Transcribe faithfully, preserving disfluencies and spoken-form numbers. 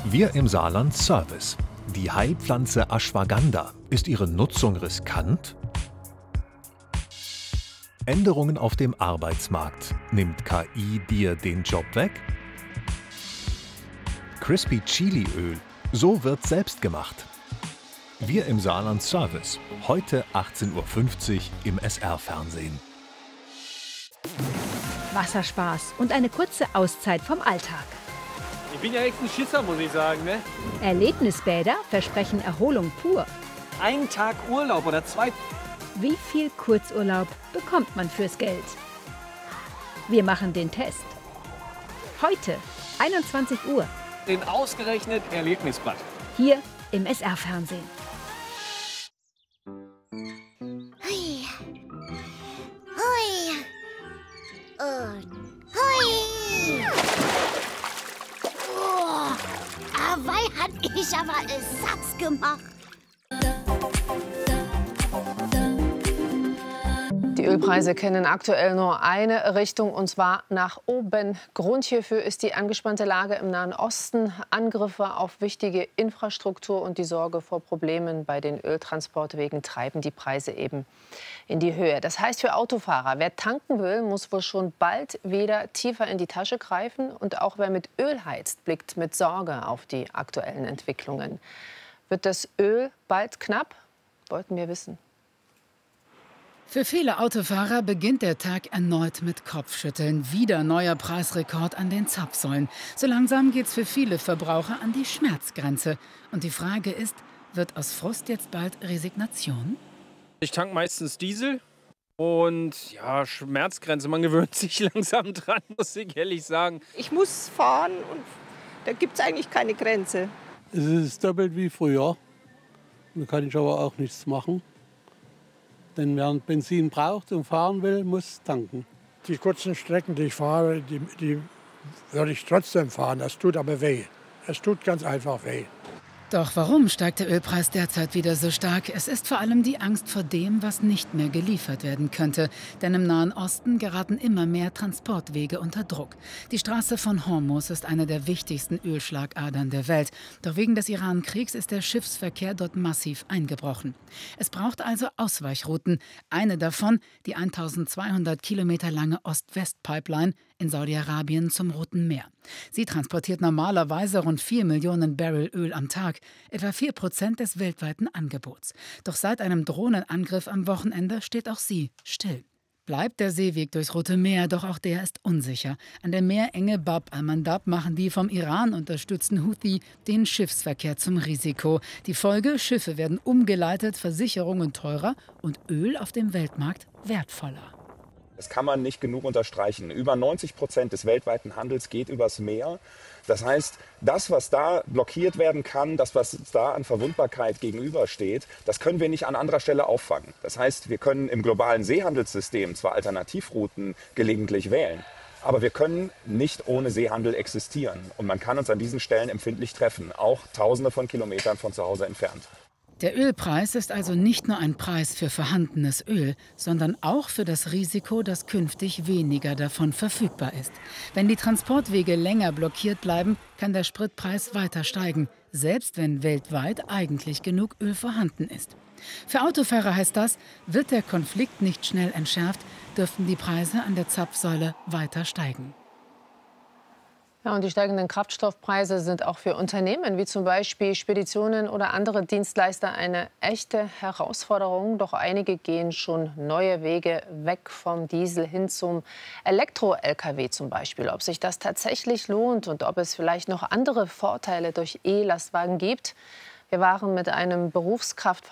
Wir im Saarland Service. Die Heilpflanze Ashwagandha. Ist ihre Nutzung riskant? Änderungen auf dem Arbeitsmarkt. Nimmt K I dir den Job weg? Crispy Chili Öl. So wird selbst gemacht. Wir im Saarland Service. Heute achtzehn Uhr fünfzig im S R-Fernsehen. Wasserspaß und eine kurze Auszeit vom Alltag. Ich bin ja echt ein Schisser, muss ich sagen, ne? Erlebnisbäder versprechen Erholung pur. Ein Tag Urlaub oder zwei. Wie viel Kurzurlaub bekommt man fürs Geld? Wir machen den Test. Heute, einundzwanzig Uhr. Den ausgerechnet Erlebnisbad. Hier im S R-Fernsehen. Hui. Hui. Und hui. Oh, aber hat ich aber Ersatz gemacht. Die Ölpreise kennen aktuell nur eine Richtung, und zwar nach oben. Grund hierfür ist die angespannte Lage im Nahen Osten, Angriffe auf wichtige Infrastruktur und die Sorge vor Problemen bei den Öltransportwegen treiben die Preise eben in die Höhe. Das heißt für Autofahrer, wer tanken will, muss wohl schon bald wieder tiefer in die Tasche greifen. Und auch wer mit Öl heizt, blickt mit Sorge auf die aktuellen Entwicklungen. Wird das Öl bald knapp? Wollten wir wissen. Für viele Autofahrer beginnt der Tag erneut mit Kopfschütteln. Wieder neuer Preisrekord an den Zapfsäulen. So langsam geht's für viele Verbraucher an die Schmerzgrenze. Und die Frage ist, wird aus Frust jetzt bald Resignation? Ich tank meistens Diesel und ja, Schmerzgrenze, man gewöhnt sich langsam dran, muss ich ehrlich sagen. Ich muss fahren und da gibt es eigentlich keine Grenze. Es ist doppelt wie früher. Da kann ich aber auch nichts machen. Denn wer Benzin braucht und fahren will, muss tanken. Die kurzen Strecken, die ich fahre, die, die würde ich trotzdem fahren. Das tut aber weh. Es tut ganz einfach weh. Doch warum steigt der Ölpreis derzeit wieder so stark? Es ist vor allem die Angst vor dem, was nicht mehr geliefert werden könnte. Denn im Nahen Osten geraten immer mehr Transportwege unter Druck. Die Straße von Hormuz ist eine der wichtigsten Ölschlagadern der Welt. Doch wegen des Iran-Kriegs ist der Schiffsverkehr dort massiv eingebrochen. Es braucht also Ausweichrouten. Eine davon, die eintausendzweihundert Kilometer lange Ost-West-Pipeline in Saudi-Arabien zum Roten Meer. Sie transportiert normalerweise rund vier Millionen Barrel Öl am Tag, etwa vier Prozent des weltweiten Angebots. Doch seit einem Drohnenangriff am Wochenende steht auch sie still. Bleibt der Seeweg durchs Rote Meer, doch auch der ist unsicher. An der Meerenge Bab al-Mandab machen die vom Iran unterstützten Houthi den Schiffsverkehr zum Risiko. Die Folge: Schiffe werden umgeleitet, Versicherungen teurer und Öl auf dem Weltmarkt wertvoller. Das kann man nicht genug unterstreichen. Über neunzig Prozent des weltweiten Handels geht übers Meer. Das heißt, das, was da blockiert werden kann, das, was da an Verwundbarkeit gegenübersteht, das können wir nicht an anderer Stelle auffangen. Das heißt, wir können im globalen Seehandelssystem zwar Alternativrouten gelegentlich wählen, aber wir können nicht ohne Seehandel existieren. Und man kann uns an diesen Stellen empfindlich treffen, auch Tausende von Kilometern von zu Hause entfernt. Der Ölpreis ist also nicht nur ein Preis für vorhandenes Öl, sondern auch für das Risiko, dass künftig weniger davon verfügbar ist. Wenn die Transportwege länger blockiert bleiben, kann der Spritpreis weiter steigen, selbst wenn weltweit eigentlich genug Öl vorhanden ist. Für Autofahrer heißt das, wird der Konflikt nicht schnell entschärft, dürften die Preise an der Zapfsäule weiter steigen. Ja, und die steigenden Kraftstoffpreise sind auch für Unternehmen wie zum Beispiel Speditionen oder andere Dienstleister eine echte Herausforderung. Doch einige gehen schon neue Wege weg vom Diesel hin zum Elektro-L K W zum Beispiel. Ob sich das tatsächlich lohnt und ob es vielleicht noch andere Vorteile durch E-Lastwagen gibt. Wir waren mit einem Berufskraftfahrer